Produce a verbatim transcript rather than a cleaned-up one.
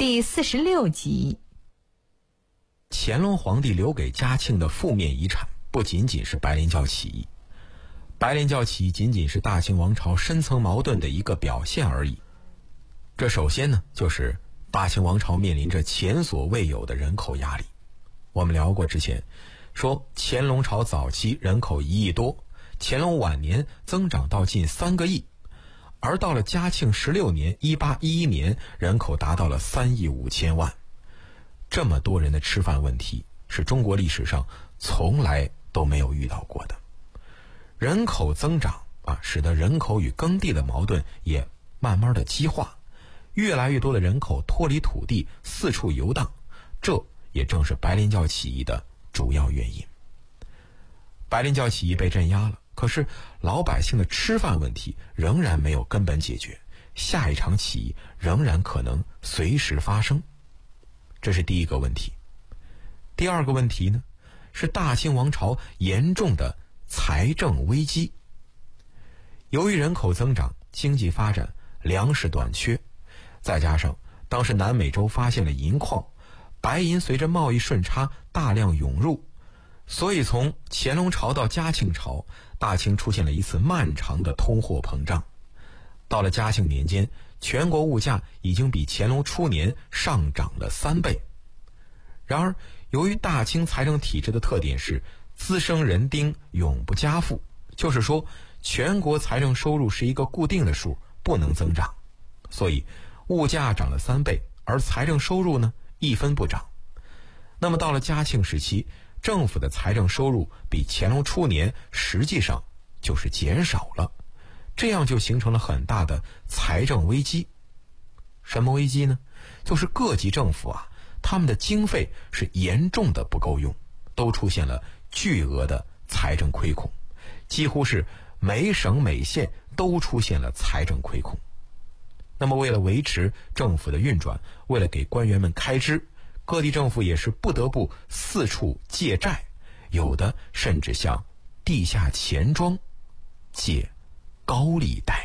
第四十六集。 乾隆皇帝留给嘉庆的负面遗产不仅仅是白莲教起义，白莲教起义仅仅是大清王朝深层矛盾的一个表现而已。这首先呢，就是大清王朝面临着前所未有的人口压力。我们聊过之前说，乾隆朝早期人口一亿多，乾隆晚年增长到近三个亿，而到了嘉庆十六年一八一一年，人口达到了三亿五千万。这么多人的吃饭问题是中国历史上从来都没有遇到过的。人口增长啊，使得人口与耕地的矛盾也慢慢的激化，越来越多的人口脱离土地四处游荡，这也正是白莲教起义的主要原因。白莲教起义被镇压了，可是老百姓的吃饭问题仍然没有根本解决，下一场起义仍然可能随时发生。这是第一个问题。第二个问题呢，是大清王朝严重的财政危机。由于人口增长、经济发展、粮食短缺，再加上当时南美洲发现了银矿，白银随着贸易顺差大量涌入，所以从乾隆朝到嘉庆朝，大清出现了一次漫长的通货膨胀。到了嘉庆年间，全国物价已经比乾隆初年上涨了三倍。然而，由于大清财政体制的特点是滋生人丁，永不加赋，就是说全国财政收入是一个固定的数，不能增长，所以物价涨了三倍，而财政收入呢一分不涨。那么到了嘉庆时期，政府的财政收入比乾隆初年实际上就是减少了，这样就形成了很大的财政危机。什么危机呢？就是各级政府啊，他们的经费是严重的不够用，都出现了巨额的财政亏空，几乎是每省每县都出现了财政亏空。那么为了维持政府的运转，为了给官员们开支，各地政府也是不得不四处借债，有的甚至向地下钱庄借高利贷。